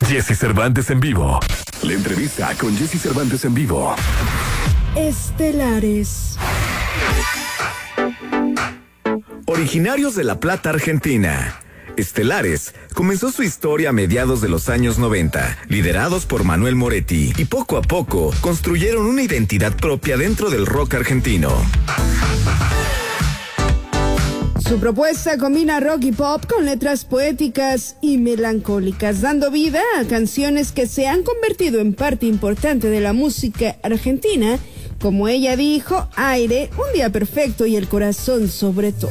Jesse Cervantes en vivo. La entrevista con Jesse Cervantes en vivo. Estelares. Originarios de La Plata, Argentina, Estelares comenzó su historia a mediados de los años 90, liderados por Manuel Moretti, y poco a poco construyeron una identidad propia dentro del rock argentino. Su propuesta combina rock y pop con letras poéticas y melancólicas, dando vida a canciones que se han convertido en parte importante de la música argentina, como ella dijo, Aire, Un día perfecto y El corazón sobre todo.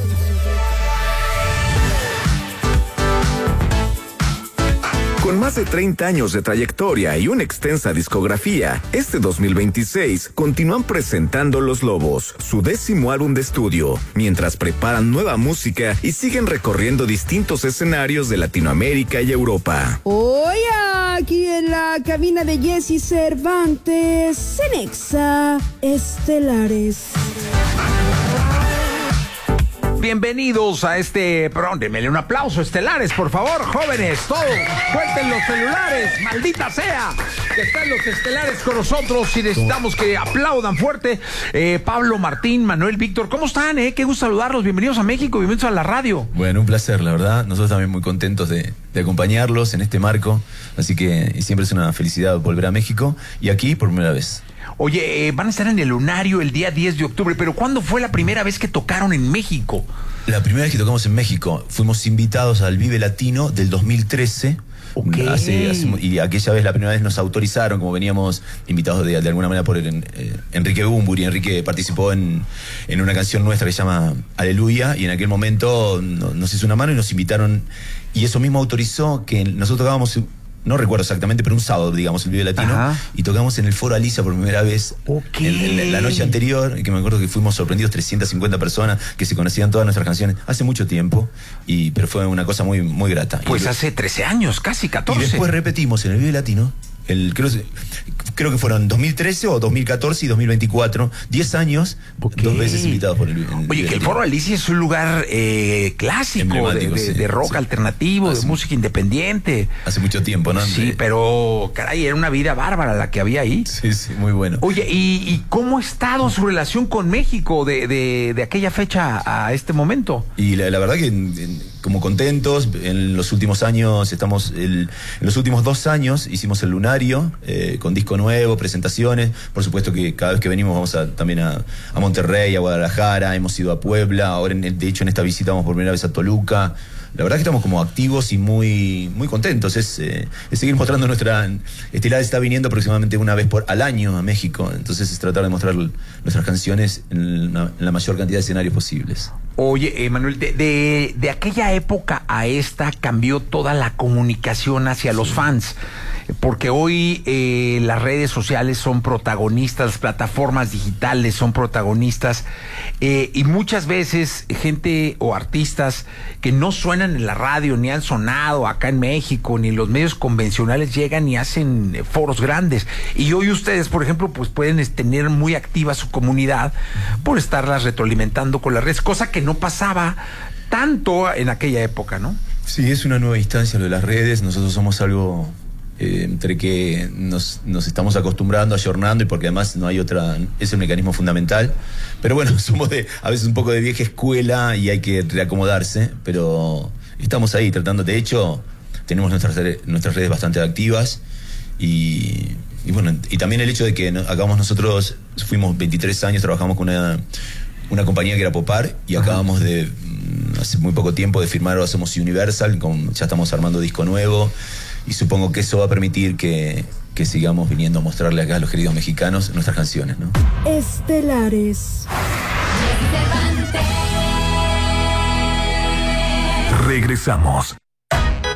Con más de 30 años de trayectoria y una extensa discografía, este 2026 continúan presentando Los Lobos, su 10º álbum de estudio, mientras preparan nueva música y siguen recorriendo distintos escenarios de Latinoamérica y Europa. Hoy aquí en la cabina de Jesse Cervantes, en Exa Estelares. Bienvenidos a este programa. Denmele un aplauso, Estelares, por favor, jóvenes, todos, suelten los celulares, maldita sea, que están los Estelares con nosotros y necesitamos que aplaudan fuerte. Pablo, Martín, Manuel, Víctor, ¿cómo están? Qué gusto saludarlos, bienvenidos a México, bienvenidos a la radio. Bueno, un placer, la verdad, nosotros también muy contentos de acompañarlos en este marco, así que siempre es una felicidad volver a México y aquí por primera vez. Oye, van a estar en el Lunario el día 10 de octubre, pero ¿cuándo fue la primera vez que tocaron en México? La primera vez que tocamos en México, fuimos invitados al Vive Latino del 2013. Okay. Y aquella vez, la primera vez, nos autorizaron, como veníamos invitados de alguna manera por Enrique Bunbury. Enrique participó en una canción nuestra que se llama Aleluya, y en aquel momento nos hizo una mano y nos invitaron, y eso mismo autorizó que nosotros tocábamos, no recuerdo exactamente, pero un sábado, digamos, el Vive Latino. Ajá. Y tocamos en el Foro Alicia por primera vez. Okay. En la noche anterior, que me acuerdo que fuimos sorprendidos, 350 personas que se conocían todas nuestras canciones hace mucho tiempo, pero fue una cosa muy, muy grata. Pues hace 13 años, casi 14. Y después repetimos en el Vive Latino, creo que fueron 2013 o 2014 y 2024, 10 años, okay. 2 veces invitados por el Oye, que el Foro Alicia es un lugar clásico de rock alternativo, de música independiente. Hace mucho tiempo, ¿no? Sí, pero caray, era una vida bárbara la que había ahí. Sí, muy bueno. Oye, ¿y cómo ha estado su relación con México de aquella fecha a este momento? Y la verdad que como contentos, en los últimos años en los últimos 2 años hicimos el Lunario, con disco nuevo, presentaciones. Por supuesto que cada vez que venimos vamos también a Monterrey, a Guadalajara, hemos ido a Puebla, ahora de hecho en esta visita vamos por primera vez a Toluca. La verdad que estamos como activos y muy, muy contentos. Es seguir mostrando Estelares está viniendo aproximadamente una vez al año a México, entonces es tratar de mostrar nuestras canciones en la mayor cantidad de escenarios posibles. Oye, Manuel, de aquella época a esta cambió toda la comunicación hacia los fans, porque hoy las redes sociales son protagonistas, las plataformas digitales son protagonistas, y muchas veces gente o artistas que no suenan en la radio, ni han sonado acá en México, ni en los medios convencionales llegan y hacen foros grandes. Y hoy ustedes, por ejemplo, pues pueden tener muy activa su comunidad por estarlas retroalimentando con las redes, cosa que no pasaba tanto en aquella época, ¿no? Sí, es una nueva instancia lo de las redes. Nosotros somos algo entre que nos estamos acostumbrando, ayornando, y porque además no hay otra, es el mecanismo fundamental. Pero bueno, somos a veces un poco de vieja escuela y hay que reacomodarse, pero estamos ahí tratando. De hecho, tenemos nuestras redes bastante activas, y bueno, y también el hecho de que nosotros fuimos 23 años, trabajamos con una compañía que era Popar, y acabamos de hace muy poco tiempo de firmar, ahora somos Universal, ya estamos armando disco nuevo, y supongo que eso va a permitir que sigamos viniendo a mostrarle acá a los queridos mexicanos nuestras canciones, ¿no? Estelares. Regresamos.